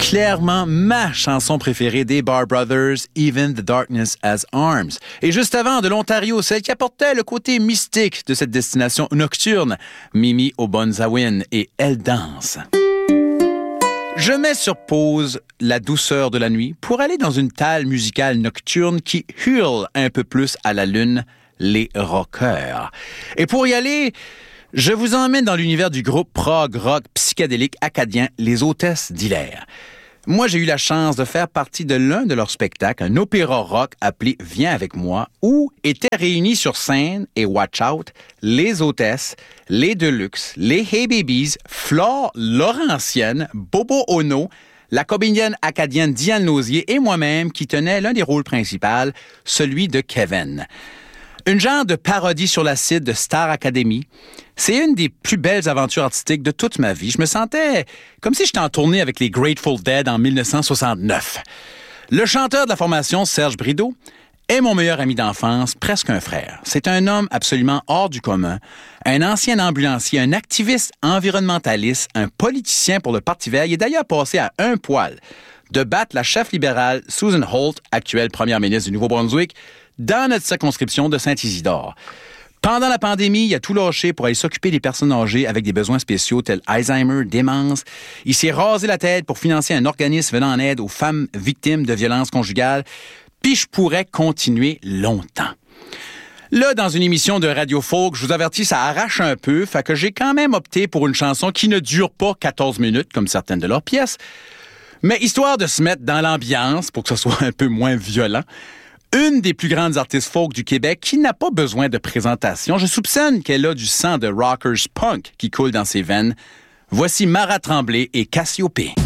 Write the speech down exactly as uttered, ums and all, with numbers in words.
clairement ma chanson préférée des Barr Brothers, Even the Darkness Has Arms. Et juste avant, de l'Ontario, celle qui apportait le côté mystique de cette destination nocturne, Mimi Obonzawin et Elle danse. Je mets sur pause la douceur de la nuit pour aller dans une talle musicale nocturne qui hurle un peu plus à la lune, les rockers. Et pour y aller, je vous emmène dans l'univers du groupe prog rock psychédélique acadien Les Hôtesses d'Hilaire. Moi, j'ai eu la chance de faire partie de l'un de leurs spectacles, un opéra rock appelé Viens avec moi, où étaient réunis sur scène, et watch out, les hôtesses, les Deluxe, les Hey Babies, Flore Laurentienne, Bobo Ono, la comédienne acadienne Diane Lausier et moi-même qui tenais l'un des rôles principaux, celui de Kevin. Une genre de parodie sur l'acide de Star Academy. C'est une des plus belles aventures artistiques de toute ma vie. Je me sentais comme si j'étais en tournée avec les Grateful Dead en dix-neuf cent soixante-neuf. Le chanteur de la formation, Serge Brideau, est mon meilleur ami d'enfance, presque un frère. C'est un homme absolument hors du commun, un ancien ambulancier, un activiste environnementaliste, un politicien pour le Parti vert. Il est d'ailleurs passé à un poil de battre la chef libérale Susan Holt, actuelle première ministre du Nouveau-Brunswick, dans notre circonscription de Saint-Isidore. Pendant la pandémie, il a tout lâché pour aller s'occuper des personnes âgées avec des besoins spéciaux tels Alzheimer, démence. Il s'est rasé la tête pour financer un organisme venant en aide aux femmes victimes de violences conjugales. Puis je pourrais continuer longtemps. Là, dans une émission de Radio Folk, je vous avertis, ça arrache un peu, fait que j'ai quand même opté pour une chanson qui ne dure pas quatorze minutes, comme certaines de leurs pièces. Mais histoire de se mettre dans l'ambiance, pour que ce soit un peu moins violent, une des plus grandes artistes folk du Québec qui n'a pas besoin de présentation. Je soupçonne qu'elle a du sang de rockers punk qui coule dans ses veines. Voici Mara Tremblay et Cassiopée.